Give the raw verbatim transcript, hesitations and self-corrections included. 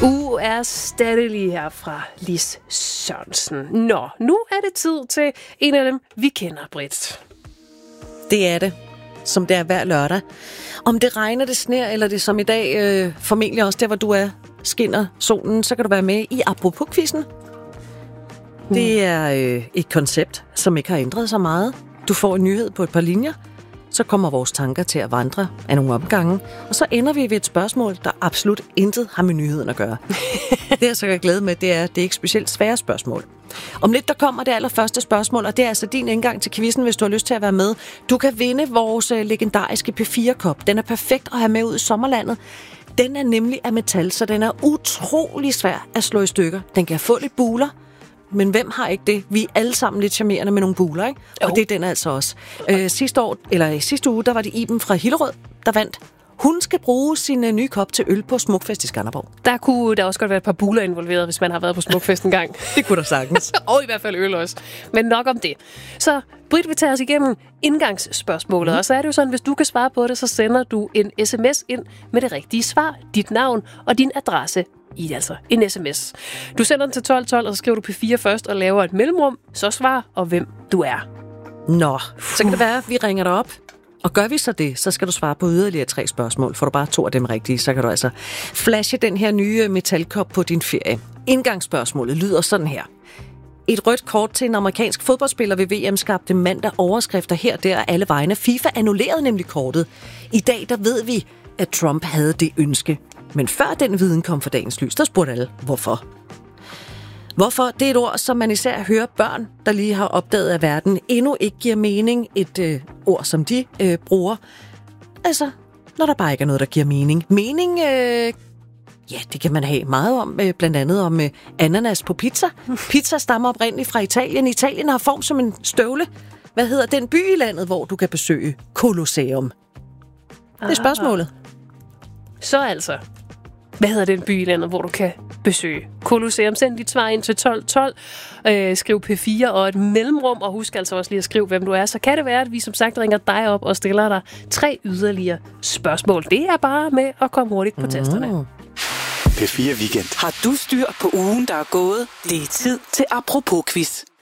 Uerstattelig her fra Lis Sørensen. Nå, nu er det tid til en af dem, vi kender, Britt. Det er det, som det er hver lørdag. Om det regner, det sner, eller det som i dag, øh, formentlig også der, hvor du er, skinner solen, så kan du være med i Apropos-quizzen. Mm. Det er øh, et koncept, som ikke har ændret sig meget. Du får en nyhed på et par linjer, så kommer vores tanker til at vandre af nogle omgange, og så ender vi ved et spørgsmål, der absolut intet har med nyheden at gøre. Det jeg så kan glæde med, det er, det er ikke specielt svære spørgsmål. Om lidt, der kommer det allerførste spørgsmål, og det er altså din indgang til quizzen, hvis du har lyst til at være med. Du kan vinde vores øh, legendariske P fire kop. Den er perfekt at have med ud i sommerlandet. Den er nemlig af metal, så den er utrolig svær at slå i stykker. Den kan få lidt buler, men hvem har ikke det? Vi er alle sammen lidt charmerende med nogle buler, ikke? Og oh. det er den altså også. Øh, sidste år, eller sidste uge, der var det Iben fra Hillerød, der vandt. Hun skal bruge sin uh, nye kop til øl på Smukfest i Skanderborg. Der kunne der også godt være et par buler involveret, hvis man har været på Smukfest en gang. Det kunne der sagtens. Og i hvert fald øl også. Men nok om det. Så Britt vil tage os igennem indgangsspørgsmålet. Mm. Og så er det jo sådan, hvis du kan svare på det, så sender du en sms ind med det rigtige svar, dit navn og din adresse i altså en sms. Du sender den til tolv tolv, og så skriver du P fire først og laver et mellemrum, så svar og hvem du er. Nå, så kan det være, at vi ringer dig op. Og gør vi så det, så skal du svare på yderligere tre spørgsmål. Får du bare to af dem rigtige, så kan du altså flashe den her nye metalkop på din ferie. Indgangsspørgsmålet lyder sådan her. Et rødt kort til en amerikansk fodboldspiller ved V M skabte mandag overskrifter her, der alle vegne. FIFA annullerede nemlig kortet. I dag der ved vi, at Trump havde det ønske. Men før den viden kom for dagens lys, der spurgte alle, hvorfor? Hvorfor? Det er et ord, som man især hører børn, der lige har opdaget, at verden endnu ikke giver mening. Et øh, ord, som de øh, bruger. Altså, når der bare ikke er noget, der giver mening. Mening, øh, ja, det kan man have meget om. Øh, blandt andet om øh, ananas på pizza. Pizza stammer oprindeligt fra Italien. Italien har form som en støvle. Hvad hedder den by i landet, hvor du kan besøge Colosseum? Det er spørgsmålet. Så altså, hvad hedder den by i landet, hvor du kan besøge Colosseum? Send dit svar ind til tolv tolv, øh, skriv P fire og et mellemrum, og husk altså også lige at skrive, hvem du er. Så kan det være, at vi som sagt ringer dig op og stiller dig tre yderligere spørgsmål. Det er bare med at komme hurtigt på mm. tasterne. P fire Weekend. Har du styr på ugen, der er gået? Det er tid til Apropos-quiz.